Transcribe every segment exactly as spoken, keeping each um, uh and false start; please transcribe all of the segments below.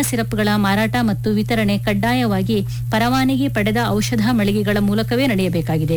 ಸಿರಪ್ಗಳ ಮಾರಾಟ ಮತ್ತು ವಿತರಣೆ ಕಡ್ಡಾಯವಾಗಿ ಪರವಾನಗಿ ಪಡೆದ ಔಷಧ ಮಳಿಗೆಗಳ ಮೂಲಕವೇ ನಡೆಯಬೇಕಾಗಿದೆ.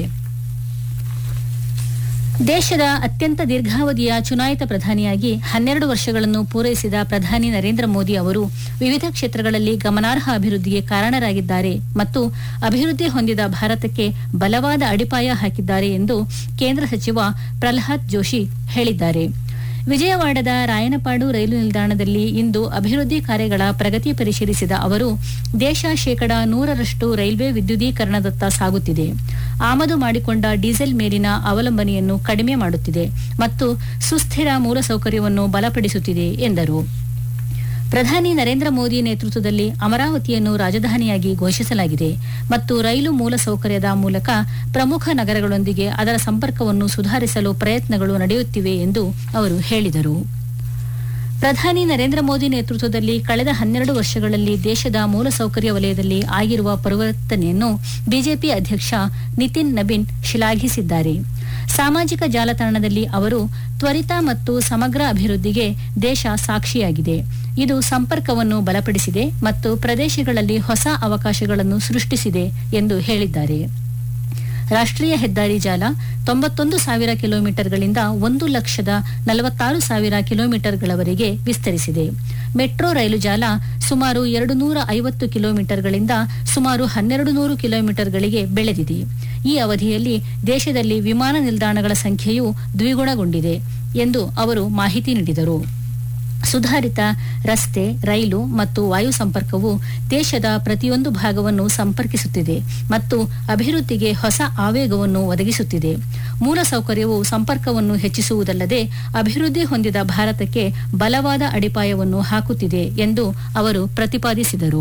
ದೇಶದ ಅತ್ಯಂತ ದೀರ್ಘಾವಧಿಯ ಚುನಾಯಿತ ಪ್ರಧಾನಿಯಾಗಿ ಹನ್ನೆರಡು ವರ್ಷಗಳನ್ನು ಪೂರೈಸಿದ ಪ್ರಧಾನಿ ನರೇಂದ್ರ ಮೋದಿ ಅವರು ವಿವಿಧ ಕ್ಷೇತ್ರಗಳಲ್ಲಿ ಗಮನಾರ್ಹ ಅಭಿವೃದ್ಧಿಗೆ ಕಾರಣರಾಗಿದ್ದಾರೆ ಮತ್ತು ಅಭಿವೃದ್ಧಿ ಹೊಂದಿದ ಭಾರತಕ್ಕೆ ಬಲವಾದ ಅಡಿಪಾಯ ಹಾಕಿದ್ದಾರೆ ಎಂದು ಕೇಂದ್ರ ಸಚಿವ ಪ್ರಹ್ಲಾದ್ ಜೋಶಿ ಹೇಳಿದ್ದಾರೆ. ವಿಜಯವಾಡದ ರಾಯನಪಾಡು ರೈಲು ನಿಲ್ದಾಣದಲ್ಲಿ ಇಂದು ಅಭಿವೃದ್ಧಿ ಕಾರ್ಯಗಳ ಪ್ರಗತಿ ಪರಿಶೀಲಿಸಿದ ಅವರು ದೇಶ ಶೇಕಡಾ ನೂರರಷ್ಟು ರೈಲ್ವೆ ವಿದ್ಯುದೀಕರಣದತ್ತ ಸಾಗುತ್ತಿದೆ, ಆಮದು ಮಾಡಿಕೊಂಡ ಡೀಸೆಲ್ ಮೇಲಿನ ಅವಲಂಬನೆಯನ್ನು ಕಡಿಮೆ ಮಾಡುತ್ತಿದೆ ಮತ್ತು ಸುಸ್ಥಿರ ಮೂಲಸೌಕರ್ಯವನ್ನು ಬಲಪಡಿಸುತ್ತಿದೆ ಎಂದರು. ಪ್ರಧಾನಿ ನರೇಂದ್ರ ಮೋದಿ ನೇತೃತ್ವದಲ್ಲಿ ಅಮರಾವತಿಯನ್ನು ರಾಜಧಾನಿಯಾಗಿ ಘೋಷಿಸಲಾಗಿದೆ ಮತ್ತು ರೈಲು ಮೂಲಸೌಕರ್ಯದ ಮೂಲಕ ಪ್ರಮುಖ ನಗರಗಳೊಂದಿಗೆ ಅದರ ಸಂಪರ್ಕವನ್ನು ಸುಧಾರಿಸಲು ಪ್ರಯತ್ನಗಳು ನಡೆಯುತ್ತಿವೆ ಎಂದು ಅವರು ಹೇಳಿದರು. ಪ್ರಧಾನಿ ನರೇಂದ್ರ ಮೋದಿ ನೇತೃತ್ವದಲ್ಲಿ ಕಳೆದ ಹನ್ನೆರಡು ವರ್ಷಗಳಲ್ಲಿ ದೇಶದ ಮೂಲಸೌಕರ್ಯ ವಲಯದಲ್ಲಿ ಆಗಿರುವ ಪರಿವರ್ತನೆಯನ್ನು ಬಿಜೆಪಿ ಅಧ್ಯಕ್ಷ ನಿತಿನ್ ನಬೀನ್ ಶ್ಲಾಘಿಸಿದ್ದಾರೆ. ಸಾಮಾಜಿಕ ಜಾಲತಾಣದಲ್ಲಿ ಅವರು ತ್ವರಿತ ಮತ್ತು ಸಮಗ್ರ ಅಭಿವೃದ್ಧಿಗೆ ದೇಶ ಸಾಕ್ಷಿಯಾಗಿದೆ, ಇದು ಸಂಪರ್ಕವನ್ನು ಬಲಪಡಿಸಿದೆ ಮತ್ತು ಪ್ರದೇಶಗಳಲ್ಲಿ ಹೊಸ ಅವಕಾಶಗಳನ್ನು ಸೃಷ್ಟಿಸಿದೆ ಎಂದು ಹೇಳಿದ್ದಾರೆ. ರಾಷ್ಟ್ರೀಯ ಹೆದ್ದಾರಿ ಜಾಲ ತೊಂಬತ್ತೊಂದು ಸಾವಿರ ಕಿಲೋಮೀಟರ್ಗಳಿಂದ ಒಂದು ಲಕ್ಷದ ನಲವತ್ತಾರು ಸಾವಿರ ಕಿಲೋಮೀಟರ್ಗಳವರೆಗೆ ವಿಸ್ತರಿಸಿದೆ. ಮೆಟ್ರೋ ರೈಲು ಜಾಲ ಸುಮಾರು ಎರಡು ನೂರ ಐವತ್ತು ಕಿಲೋಮೀಟರ್ಗಳಿಂದ ಸುಮಾರು ಹನ್ನೆರಡು ನೂರು ಕಿಲೋಮೀಟರ್ಗಳಿಗೆ ಬೆಳೆದಿದೆ. ಈ ಅವಧಿಯಲ್ಲಿ ದೇಶದಲ್ಲಿ ವಿಮಾನ ನಿಲ್ದಾಣಗಳ ಸಂಖ್ಯೆಯೂ ದ್ವಿಗುಣಗೊಂಡಿದೆ ಎಂದು ಅವರು ಮಾಹಿತಿ ನೀಡಿದರು. ಸುಧಾರಿತ ರಸ್ತೆ, ರೈಲು ಮತ್ತು ವಾಯು ಸಂಪರ್ಕವು ದೇಶದ ಪ್ರತಿಯೊಂದು ಭಾಗವನ್ನು ಸಂಪರ್ಕಿಸುತ್ತಿದೆ ಮತ್ತು ಅಭಿವೃದ್ಧಿಗೆ ಹೊಸ ಆವೇಗವನ್ನು ಒದಗಿಸುತ್ತಿದೆ. ಮೂಲಸೌಕರ್ಯವು ಸಂಪರ್ಕವನ್ನು ಹೆಚ್ಚಿಸುವುದಲ್ಲದೆ ಅಭಿವೃದ್ಧಿ ಹೊಂದಿದ ಭಾರತಕ್ಕೆ ಬಲವಾದ ಅಡಿಪಾಯವನ್ನು ಹಾಕುತ್ತಿದೆ ಎಂದು ಅವರು ಪ್ರತಿಪಾದಿಸಿದರು.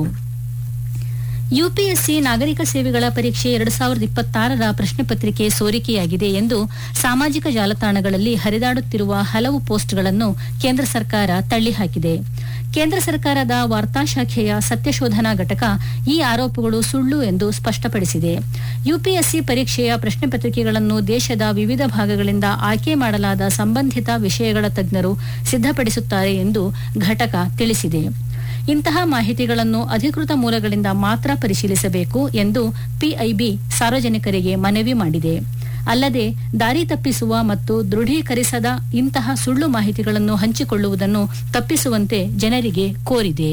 ಯುಪಿಎಸ್ಸಿ ನಾಗರಿಕ ಸೇವೆಗಳ ಪರೀಕ್ಷೆ ಎರಡು ಸಾವಿರದ ಇಪ್ಪತ್ತಾರರ ಪ್ರಶ್ನೆ ಪತ್ರಿಕೆ ಸೋರಿಕೆಯಾಗಿದೆ ಎಂದು ಸಾಮಾಜಿಕ ಜಾಲತಾಣಗಳಲ್ಲಿ ಹರಿದಾಡುತ್ತಿರುವ ಹಲವು ಪೋಸ್ಟ್ಗಳನ್ನು ಕೇಂದ್ರ ಸರ್ಕಾರ ತಳ್ಳಿಹಾಕಿದೆ. ಕೇಂದ್ರ ಸರ್ಕಾರದ ವಾರ್ತಾ ಶಾಖೆಯ ಸತ್ಯಶೋಧನಾ ಘಟಕ ಈ ಆರೋಪಗಳು ಸುಳ್ಳು ಎಂದು ಸ್ಪಷ್ಟಪಡಿಸಿದೆ. ಯುಪಿಎಸ್ಸಿ ಪರೀಕ್ಷೆಯ ಪ್ರಶ್ನೆ ಪತ್ರಿಕೆಗಳನ್ನು ದೇಶದ ವಿವಿಧ ಭಾಗಗಳಿಂದ ಆಯ್ಕೆ ಮಾಡಲಾದ ಸಂಬಂಧಿತ ವಿಷಯಗಳ ತಜ್ಞರು ಸಿದ್ಧಪಡಿಸುತ್ತಾರೆ ಎಂದು ಘಟಕ ತಿಳಿಸಿದೆ. ಇಂತಹ ಮಾಹಿತಿಗಳನ್ನು ಅಧಿಕೃತ ಮೂಲಗಳಿಂದ ಮಾತ್ರ ಪರಿಶೀಲಿಸಬೇಕು ಎಂದು ಪಿಐಬಿ ಸಾರ್ವಜನಿಕರಿಗೆ ಮನವಿ ಮಾಡಿದೆ. ಅಲ್ಲದೆ ದಾರಿ ತಪ್ಪಿಸುವ ಮತ್ತು ದೃಢೀಕರಿಸದ ಇಂತಹ ಸುಳ್ಳು ಮಾಹಿತಿಗಳನ್ನು ಹಂಚಿಕೊಳ್ಳುವುದನ್ನು ತಪ್ಪಿಸುವಂತೆ ಜನರಿಗೆ ಕೋರಿದೆ.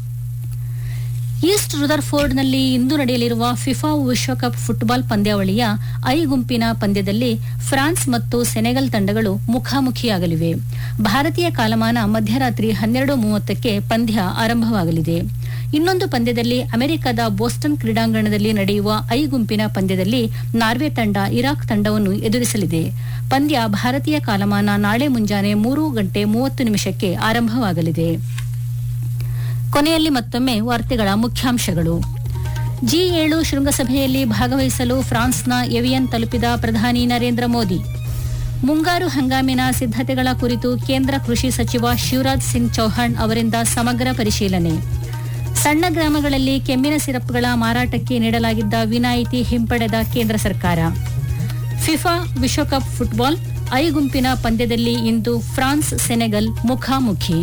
ಈಸ್ಟ್ ರುದರ್ಫೋರ್ಡ್ನಲ್ಲಿ ಇಂದು ನಡೆಯಲಿರುವ ಫಿಫಾ ವಿಶ್ವಕಪ್ ಫುಟ್ಬಾಲ್ ಪಂದ್ಯಾವಳಿಯ ಐ ಗುಂಪಿನ ಪಂದ್ಯದಲ್ಲಿ ಫ್ರಾನ್ಸ್ ಮತ್ತು ಸೆನೆಗಲ್ ತಂಡಗಳು ಮುಖಾಮುಖಿಯಾಗಲಿವೆ. ಭಾರತೀಯ ಕಾಲಮಾನ ಮಧ್ಯರಾತ್ರಿ ಹನ್ನೆರಡು ಮೂವತ್ತಕ್ಕೆ ಪಂದ್ಯ ಆರಂಭವಾಗಲಿದೆ. ಇನ್ನೊಂದು ಪಂದ್ಯದಲ್ಲಿ ಅಮೆರಿಕದ ಬೋಸ್ಟನ್ ಕ್ರೀಡಾಂಗಣದಲ್ಲಿ ನಡೆಯುವ ಐ ಗುಂಪಿನ ಪಂದ್ಯದಲ್ಲಿ ನಾರ್ವೆ ತಂಡ ಇರಾಕ್ ತಂಡವನ್ನು ಎದುರಿಸಲಿದೆ. ಪಂದ್ಯ ಭಾರತೀಯ ಕಾಲಮಾನ ನಾಳೆ ಮುಂಜಾನೆ ಮೂರು ಗಂಟೆ ಮೂವತ್ತು ನಿಮಿಷಕ್ಕೆ ಆರಂಭವಾಗಲಿದೆ. ಕೊನೆಯಲ್ಲಿ ಮತ್ತೊಮ್ಮೆ ವಾರ್ತೆಗಳ ಮುಖ್ಯಾಂಶಗಳು. ಜಿ ಏಳು ಶೃಂಗಸಭೆಯಲ್ಲಿ ಭಾಗವಹಿಸಲು ಫ್ರಾನ್ಸ್ನ ಎವಿಯನ್ ತಲುಪಿದ ಪ್ರಧಾನಿ ನರೇಂದ್ರ ಮೋದಿ. ಮುಂಗಾರು ಹಂಗಾಮಿನ ಸಿದ್ಧತೆಗಳ ಕುರಿತು ಕೇಂದ್ರ ಕೃಷಿ ಸಚಿವ ಶಿವರಾಜ್ ಸಿಂಗ್ ಚೌಹಾಣ್ ಅವರಿಂದ ಸಮಗ್ರ ಪರಿಶೀಲನೆ. ಸಣ್ಣ ಗ್ರಾಮಗಳಲ್ಲಿ ಕೆಮ್ಮಿನ ಸಿರಪ್ಗಳ ಮಾರಾಟಕ್ಕೆ ನೀಡಲಾಗಿದ್ದ ವಿನಾಯಿತಿ ಹಿಂಪಡೆದ ಕೇಂದ್ರ ಸರ್ಕಾರ. ಫಿಫಾ ವಿಶ್ವಕಪ್ ಫುಟ್ಬಾಲ್ ಐ ಗುಂಪಿನ ಪಂದ್ಯದಲ್ಲಿ ಇಂದು ಫ್ರಾನ್ಸ್ ಸೆನೆಗಲ್ ಮುಖಾಮುಖಿ.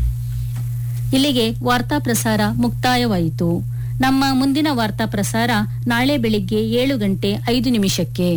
ಇಲ್ಲಿಗೆ ವಾರ್ತಾ ಪ್ರಸಾರ ಮುಕ್ತಾಯವಾಯಿತು. ನಮ್ಮ ಮುಂದಿನ ವಾರ್ತಾ ಪ್ರಸಾರ ನಾಳೆ ಬೆಳಿಗ್ಗೆ ಏಳು ಗಂಟೆ ಐದು ನಿಮಿಷಕ್ಕೆ.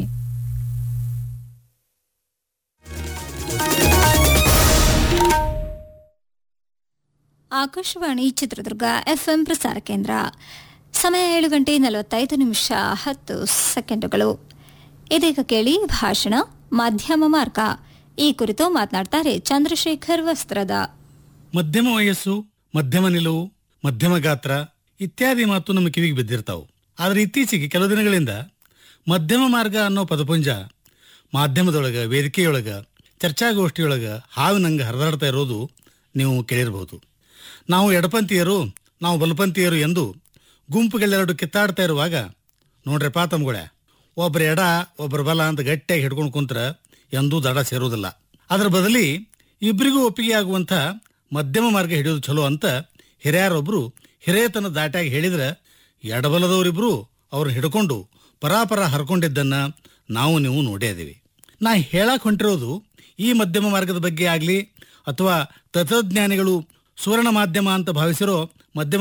ಆಕಾಶವಾಣಿ ಚಿತ್ರದುರ್ಗ ಎಫ್ಎಂ ಪ್ರಸಾರ ಕೇಂದ್ರ. ಸಮಯ ಏಳು ಗಂಟೆ ನಲವತ್ತೈದು ನಿಮಿಷ ಹತ್ತು ಸೆಕೆಂಡುಗಳು. ಇದೀಗ ಕೇಳಿ ಭಾಷಣ ಮಧ್ಯಮ ಮಾರ್ಗ. ಈ ಕುರಿತು ಮಾತನಾಡ್ತಾರೆ ಚಂದ್ರಶೇಖರ್ ವಸ್ತ್ರದ. ಮಧ್ಯಮ ವಯಸ್ಸು, ಮಧ್ಯಮ ನಿಲುವು, ಮಧ್ಯಮ ಗಾತ್ರ ಇತ್ಯಾದಿ ಮಾತು ನಮ್ಮ ಕಿವಿಗೆ ಬಿದ್ದಿರ್ತಾವು. ಆದರೆ ಇತ್ತೀಚೆಗೆ ಕೆಲವು ದಿನಗಳಿಂದ ಮಧ್ಯಮ ಮಾರ್ಗ ಅನ್ನೋ ಪದಪುಂಜ ಮಾಧ್ಯಮದೊಳಗ, ವೇದಿಕೆಯೊಳಗ, ಚರ್ಚಾಗೋಷ್ಠಿಯೊಳಗ ಹಾವಿನಂಗೆ ಹರಿದಾಡ್ತಾ ಇರೋದು ನೀವು ಕೇಳಿರಬಹುದು. ನಾವು ಎಡಪಂಥೀಯರು, ನಾವು ಬಲಪಂಥೀಯರು ಎಂದು ಗುಂಪುಗಳೆರಡು ಕಿತ್ತಾಡ್ತಾ ಇರುವಾಗ ನೋಡ್ರಿಪ್ಪ ತಮ್ಗಳೇ, ಒಬ್ಬರ ಎಡ ಒಬ್ಬರ ಬಲ ಅಂತ ಗಟ್ಟಿಯಾಗಿ ಹಿಡ್ಕೊಂಡು ಕುಂತ್ರ ಎಂದೂ ದಡ ಸೇರೋದಿಲ್ಲ. ಅದರ ಬದಲಿ ಇಬ್ಬರಿಗೂ ಒಪ್ಪಿಗೆ ಆಗುವಂಥ ಮಧ್ಯಮ ಮಾರ್ಗ ಹಿಡಿಯೋದು ಚಲೋ ಅಂತ ಹಿರಿಯರೊಬ್ರು ಹಿರೇತನ ದಾಟ್ಯಾಗಿ ಹೇಳಿದ್ರೆ ಎಡಬಲದವರಿಬ್ರು ಅವ್ರನ್ನ ಹಿಡ್ಕೊಂಡು ಪರಾಪರ ಹರ್ಕೊಂಡಿದ್ದನ್ನ ನಾವು ನೀವು ನೋಡೇ ಇದೀವಿ. ನಾ ಹೇಳಕ್ ಹೊಂಟಿರೋದು ಈ ಮಧ್ಯಮ ಮಾರ್ಗದ ಬಗ್ಗೆ ಆಗ್ಲಿ ಅಥವಾ ತತ್ವಜ್ಞಾನಿಗಳು ಸುವರ್ಣ ಮಾಧ್ಯಮ ಅಂತ ಭಾವಿಸಿರೋ ಮಧ್ಯಮ